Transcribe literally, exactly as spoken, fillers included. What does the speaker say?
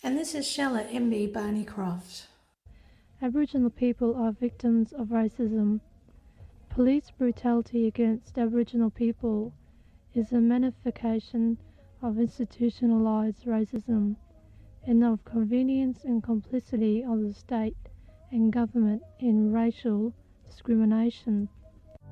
And this is Shella M B Barneycroft. Aboriginal people are victims of racism. Police brutality against Aboriginal people is a manifestation of institutionalised racism and of convenience and complicity of the state and government in racial discrimination.